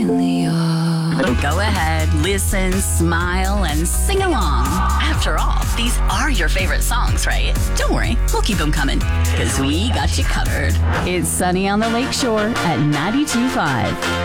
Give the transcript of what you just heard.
Go ahead, listen, smile, and sing along. After all, these are your favorite songs, right? Don't worry, we'll keep them coming, because we got you covered. It's Sunny on the Lakeshore at 92.5.